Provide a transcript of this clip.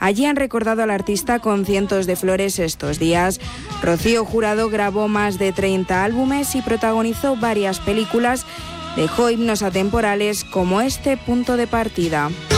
Allí han recordado al artista con cientos de flores estos días. Rocío Jurado grabó más de 30 álbumes y protagonizó varias películas. Dejó himnos atemporales como este Punto de Partida.